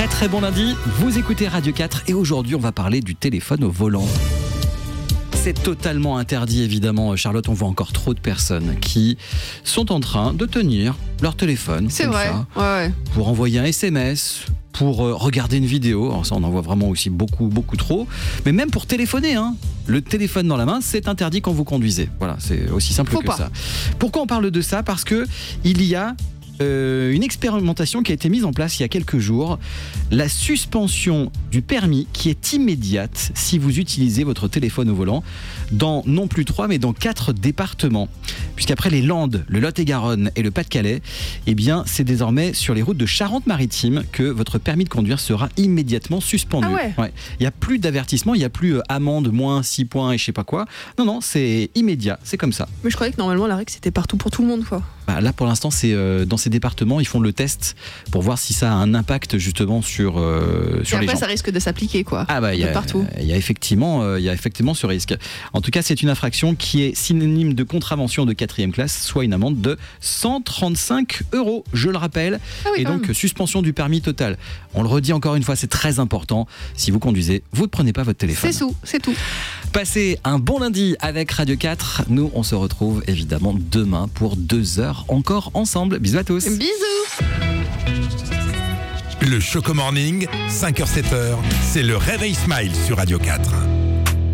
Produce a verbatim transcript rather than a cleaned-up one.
Très très bon lundi, vous écoutez Radio quatre et aujourd'hui on va parler du téléphone au volant. C'est totalement interdit évidemment, Charlotte, on voit encore trop de personnes qui sont en train de tenir leur téléphone. C'est comme vrai, ça, ouais, ouais. pour envoyer un S M S, pour euh, regarder une vidéo. Alors ça on en voit vraiment aussi beaucoup beaucoup trop, mais même pour téléphoner, hein. Le téléphone dans la main, c'est interdit quand vous conduisez. Voilà, c'est aussi simple Faut que pas. ça. Pourquoi on parle de ça ? Parce que il y a Euh, une expérimentation qui a été mise en place il y a quelques jours, la suspension du permis qui est immédiate si vous utilisez votre téléphone au volant dans non plus trois mais dans quatre départements, puisqu'après les Landes, le Lot-et-Garonne et le Pas-de-Calais, eh bien c'est désormais sur les routes de Charente-Maritime que votre permis de conduire sera immédiatement suspendu. Ah ouais. Ouais. Il n'y a plus d'avertissement, il n'y a plus euh, amende moins six points et je sais pas quoi. Non non, c'est immédiat, c'est comme ça. Mais je croyais que normalement la règle c'était partout pour tout le monde, quoi. Bah, là pour l'instant c'est euh, dans ces départements ils font le test pour voir si ça a un impact justement sur, euh, sur Et les après gens. ça risque de s'appliquer, quoi. Ah bah il y de a, partout. il y a effectivement euh, il y a effectivement ce risque. En tout cas c'est une infraction qui est synonyme de contravention de quatrième classe, soit une amende de cent trente-cinq euros, je le rappelle. Ah oui, Et quand donc même. suspension du permis total. On le redit encore une fois, c'est très important. Si vous conduisez, vous ne prenez pas votre téléphone. C'est tout, c'est tout. Passez un bon lundi avec Radio quatre. Nous on se retrouve évidemment demain pour deux heures encore ensemble. Bisous à tous. Bisous. Le Choco Morning, cinq heures sept heures, c'est le réveil Smile sur Radio quatre.